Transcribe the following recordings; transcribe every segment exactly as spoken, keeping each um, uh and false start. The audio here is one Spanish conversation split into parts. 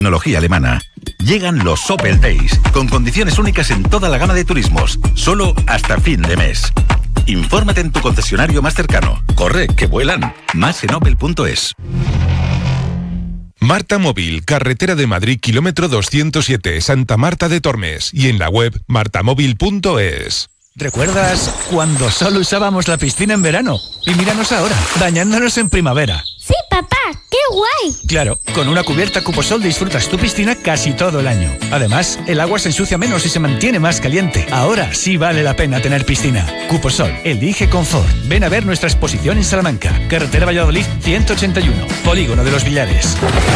Tecnología alemana. Llegan los Opel Days, con condiciones únicas en toda la gama de turismos, solo hasta fin de mes. Infórmate en tu concesionario más cercano. Corre, que vuelan. Más en opel punto es. Marta Móvil, carretera de Madrid, kilómetro doscientos siete, Santa Marta de Tormes. Y en la web martamóvil punto es. ¿Recuerdas cuando solo usábamos la piscina en verano? Y míranos ahora, bañándonos en primavera. ¡Sí, papá! ¡Qué guay! Claro, con una cubierta Cuposol disfrutas tu piscina casi todo el año. Además, el agua se ensucia menos y se mantiene más caliente. Ahora sí vale la pena tener piscina. Cuposol, elige confort. Ven a ver nuestra exposición en Salamanca, carretera Valladolid ciento ochenta y uno, Polígono de los Villares.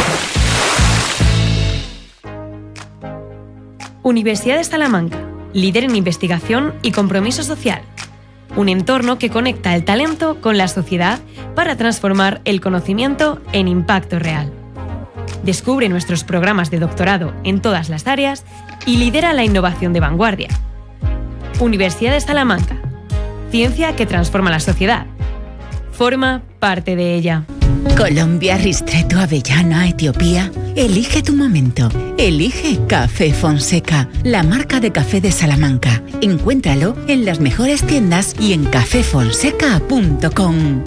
Universidad de Salamanca, líder en investigación y compromiso social. Un entorno que conecta el talento con la sociedad para transformar el conocimiento en impacto real. Descubre nuestros programas de doctorado en todas las áreas y lidera la innovación de vanguardia. Universidad de Salamanca. Ciencia que transforma la sociedad. Forma parte de ella. Colombia, Ristretto, Avellana, Etiopía. Elige tu momento. Elige Café Fonseca, la marca de café de Salamanca. Encuéntralo en las mejores tiendas y en café fonseca punto com.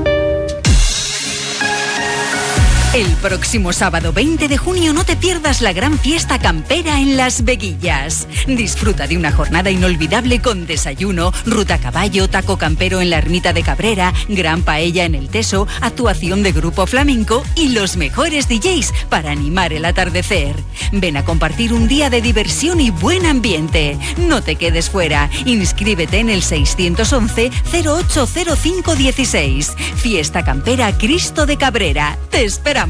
El próximo sábado veinte de junio no te pierdas la gran fiesta campera en Las Veguillas. Disfruta de una jornada inolvidable con desayuno, ruta a caballo, taco campero en la ermita de Cabrera, gran paella en el Teso, actuación de grupo flamenco y los mejores D Js para animar el atardecer. Ven a compartir un día de diversión y buen ambiente. No te quedes fuera. Inscríbete en el seiscientos once cero ocho cero cinco dieciséis. Fiesta campera Cristo de Cabrera. Te esperamos.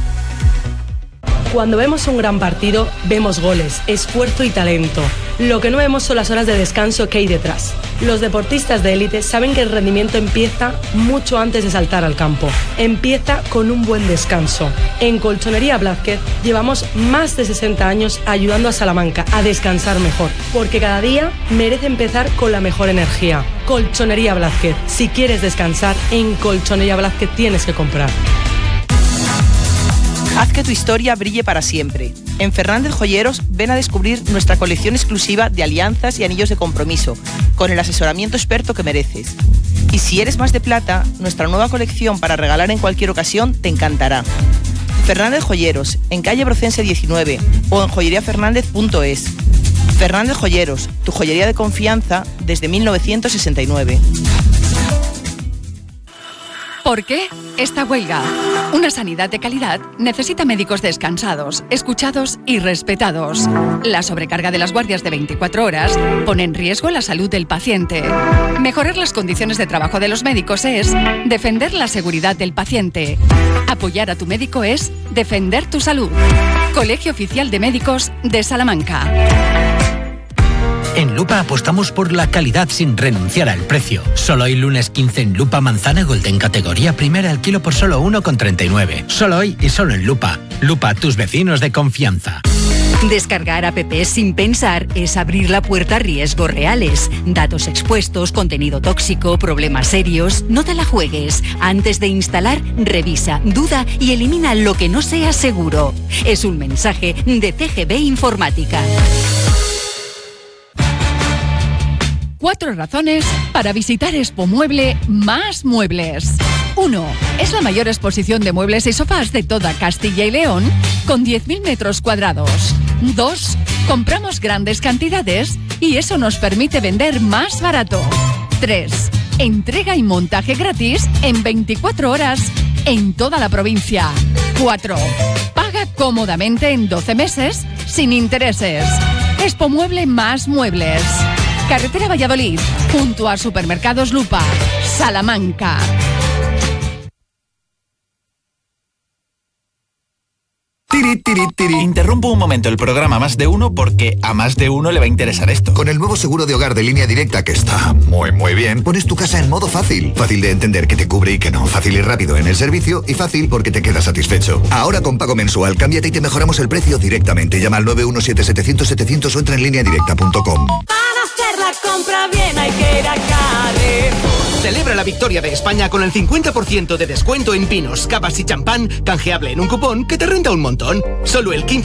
Cuando vemos un gran partido, vemos goles, esfuerzo y talento. Lo que no vemos son las horas de descanso que hay detrás. Los deportistas de élite saben que el rendimiento empieza mucho antes de saltar al campo. Empieza con un buen descanso. En Colchonería Blázquez llevamos más de sesenta años ayudando a Salamanca a descansar mejor, porque cada día merece empezar con la mejor energía. Colchonería Blázquez. Si quieres descansar, en Colchonería Blázquez tienes que comprar. Haz que tu historia brille para siempre. En Fernández Joyeros ven a descubrir nuestra colección exclusiva de alianzas y anillos de compromiso, con el asesoramiento experto que mereces. Y si eres más de plata, nuestra nueva colección para regalar en cualquier ocasión te encantará. Fernández Joyeros, en calle Brocense diecinueve o en joyería fernández punto es. Fernández Joyeros, tu joyería de confianza desde mil novecientos sesenta y nueve. ¿Por qué esta huelga? Una sanidad de calidad necesita médicos descansados, escuchados y respetados. La sobrecarga de las guardias de veinticuatro horas pone en riesgo la salud del paciente. Mejorar las condiciones de trabajo de los médicos es defender la seguridad del paciente. Apoyar a tu médico es defender tu salud. Colegio Oficial de Médicos de Salamanca. En Lupa apostamos por la calidad sin renunciar al precio. Solo hoy lunes quince en Lupa manzana Golden categoría primera al kilo por solo uno con treinta y nueve. Solo hoy y solo en Lupa. Lupa, tus vecinos de confianza. Descargar apps sin pensar es abrir la puerta a riesgos reales. Datos expuestos, contenido tóxico, problemas serios. No te la juegues. Antes de instalar, revisa, duda y elimina lo que no sea seguro. Es un mensaje de C G B Informática. Cuatro razones para visitar Expo Mueble Más Muebles. uno. Es la mayor exposición de muebles y sofás de toda Castilla y León, con diez mil metros cuadrados. dos. Compramos grandes cantidades y eso nos permite vender más barato. tres. Entrega y montaje gratis en veinticuatro horas en toda la provincia. cuatro. Paga cómodamente en doce meses sin intereses. Expo Mueble Más Muebles. Carretera Valladolid, junto a Supermercados Lupa, Salamanca. Tiri, tiri, tiri. Interrumpo un momento el programa Más de Uno porque a más de uno le va a interesar esto. Con el nuevo seguro de hogar de Línea Directa, que está muy muy bien, pones tu casa en modo fácil. Fácil de entender que te cubre y que no. Fácil y rápido en el servicio y fácil porque te quedas satisfecho. Ahora con pago mensual, cámbiate y te mejoramos el precio directamente. Llama al nueve uno siete setecientos setecientos o entra en línea directa punto com. Para hacer la compra bien hay que ir a Carrefour. Celebra la victoria de España con el cincuenta por ciento de descuento en pinos, capas y champán, canjeable en un cupón que te renta un montón. Solo el quince